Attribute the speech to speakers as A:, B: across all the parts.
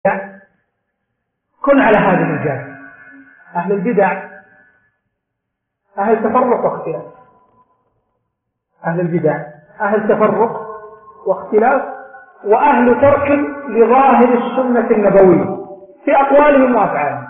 A: كن على هذا المجال. أهل البدع أهل تفرق واختلاف، أهل البدع أهل تفرق واختلاف، وأهل ترك لظاهر السنة النبوية في أقوالهم وأفعالهم.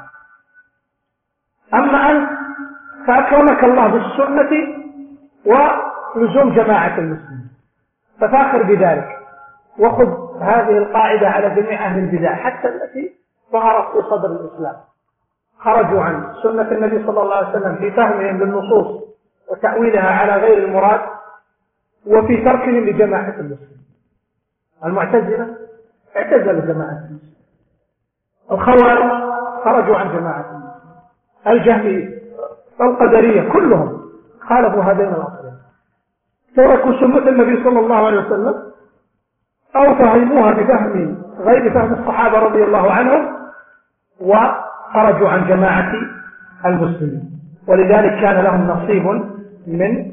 A: أما أنت فأكرمك الله بالسنة ولزوم جماعة المسلمين، ففاخر بذلك، وخذ هذه القاعدة على جميع أهل البدع حتى التي ظهرت في صدر الإسلام، خرجوا عن سنة النبي صلى الله عليه وسلم في فهمهم للنصوص وتأويلها على غير المراد، وفي تركهم لجماعة المسلمين. المعتزلة اعتزلوا جماعة المسلمين، الخوارج خرجوا عن جماعة المسلمين، الجهمية، القدرية، كلهم خالفوا هذين الأصلين، تركوا سنة النبي صلى الله عليه وسلم أو فهموها بفهم غير فهم الصحابة رضي الله عنهم، وخرجوا عن جماعة المسلمين. ولذلك كان لهم نصيب من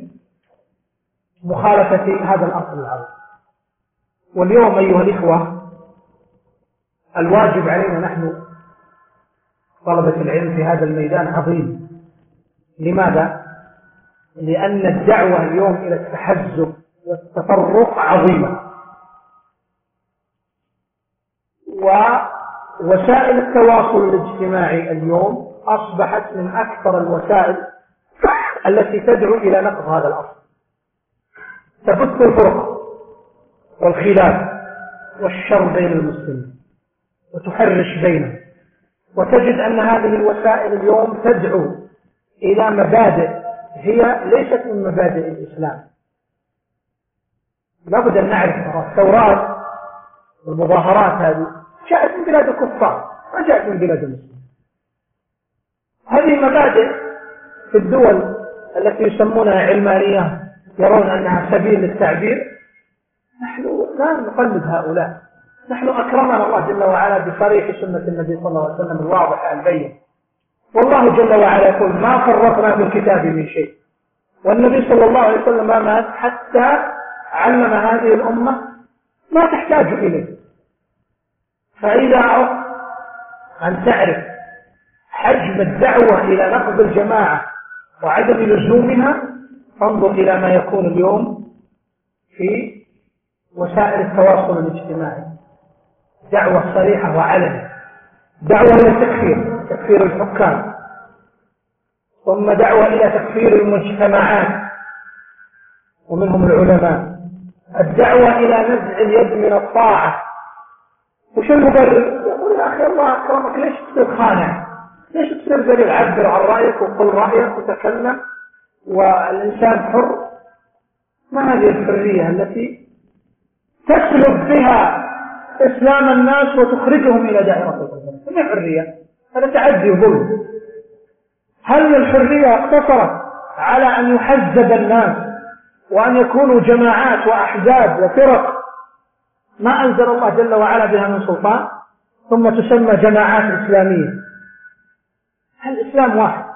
A: مخالفة هذا الأصل العظيم. واليوم أيها الإخوة الواجب علينا نحن طلبة العلم في هذا الميدان عظيم. لماذا؟ لأن الدعوة اليوم إلى التحزب والتفرق عظيمة، ووسائل التواصل الاجتماعي اليوم أصبحت من أكثر الوسائل التي تدعو إلى نقض هذا الأصل، تبث الفرق والخلاف والشر بين المسلمين وتحرش بينهم، وتجد أن هذه الوسائل اليوم تدعو إلى مبادئ هي ليست من مبادئ الإسلام. لابد أن نعرف الثورات والمظاهرات هذه جاءت من بلاد الكفار، ما جاءت من بلاد المسلمين. هذه مبادئ في الدول التي يسمونها علمانية، يرون أنها سبيل للتعبير. نحن لا نقلد هؤلاء، نحن أكرمنا الله جل وعلا بصريح سنة النبي صلى الله عليه وسلم الواضحة البين. والله جل وعلا يقول ما فرطنا في الكتاب من شيء، والنبي صلى الله عليه وسلم ما مات حتى علم هذه الأمة ما تحتاج إليه. فإذا أردت أن تعرف حجم الدعوة إلى نقض الجماعة وعدم لزومها، فانظر إلى ما يكون اليوم في وسائل التواصل الاجتماعي، دعوة صريحة وعلنية، دعوة إلى تكفير الحكام، ثم دعوة إلى تكفير المجتمعات ومنهم العلماء، الدعوة إلى نزع اليد من الطاعة. وش المبرر؟ يقول يا أخي الله أكرمك، ليش تصير خانع؟ ليش تصير دليل؟ عبر عن رأيك وقل رأيك وتكلم والإنسان حر. ما هذه الحرية التي تسلب بها إسلام الناس وتخرجهم إلى دائرة الظلم؟ ما حرية؟ هذا تعدي وظلم. هل الحرية اقتصرت على أن يحزب الناس وأن يكونوا جماعات وأحزاب وفرق ما أنزل الله جل وعلا بها من سلطان، ثم تسمى جماعات إسلامية؟ هل الإسلام واحد،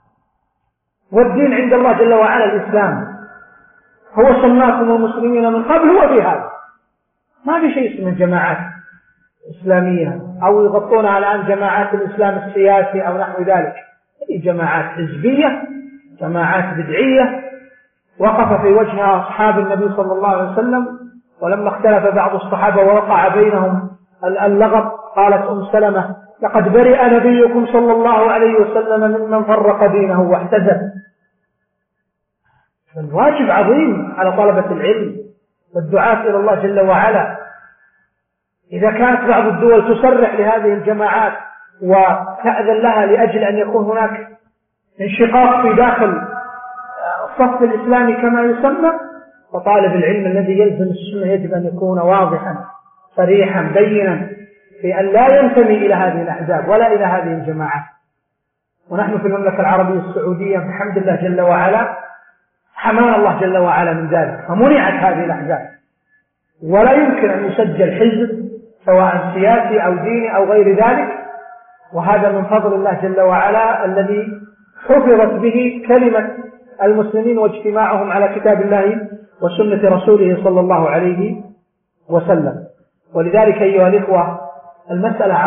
A: والدين عند الله جل وعلا الإسلام، هو سماكم المسلمين من قبل هو في هذا. ما في شيء اسمه جماعات إسلامية، أو يغطونها الآن جماعات الإسلام السياسي أو نحو ذلك. هذه جماعات حزبية، جماعات بدعية وقف في وجهها أصحاب النبي صلى الله عليه وسلم، ولما اختلف بعض الصحابة ووقع بينهم اللغط قالت سلمة لقد برئ نبيكم صلى الله عليه وسلم ممن فرق دينه واحتزب. فالواجب عظيم على طلبة العلم والدعاة إلى الله جل وعلا. إذا كانت بعض الدول تصرح لهذه الجماعات وتأذن لها لأجل أن يكون هناك انشقاق في داخل الصف الإسلامي كما يسمى، فطالب العلم الذي يلزم السنة يجب أن يكون واضحا صريحا بينا في أن لا ينتمي إلى هذه الأحزاب ولا إلى هذه الجماعات. ونحن في المملكة العربية السعودية بحمد الله جل وعلا حمانا الله جل وعلا من ذلك، فمنعت هذه الأحزاب، ولا يمكن أن يسجل حزب سواء سياسي أو ديني أو غير ذلك. وهذا من فضل الله جل وعلا الذي حفظت به كلمة المسلمين واجتماعهم على كتاب الله وسنة رسوله صلى الله عليه وسلم. ولذلك أيها الإخوة المسألة